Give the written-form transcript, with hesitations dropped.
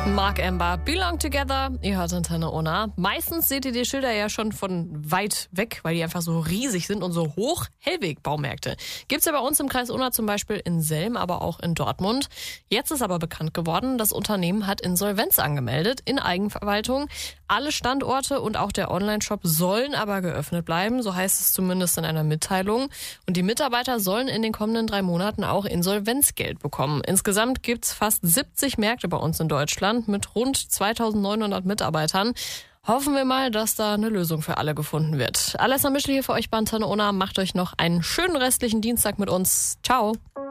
Mark Amber, Belong Together. Ihr hört Antenne Unna. Meistens seht ihr die Schilder ja schon von weit weg, weil die einfach so riesig sind und so hoch. Hellweg-Baumärkte. Gibt's ja bei uns im Kreis Unna zum Beispiel in Selm, aber auch in Dortmund. Jetzt ist aber bekannt geworden, das Unternehmen hat Insolvenz angemeldet in Eigenverwaltung. Alle Standorte und auch der Onlineshop sollen aber geöffnet bleiben, so heißt es zumindest in einer Mitteilung. Und die Mitarbeiter sollen in den kommenden 3 Monaten auch Insolvenzgeld bekommen. Insgesamt gibt's fast 70 Märkte bei uns in Deutschland mit rund 2900 Mitarbeitern. Hoffen wir mal, dass da eine Lösung für alle gefunden wird. Alessa Mischel hier für euch bei Antenne Unna. Macht euch noch einen schönen restlichen Dienstag mit uns. Ciao.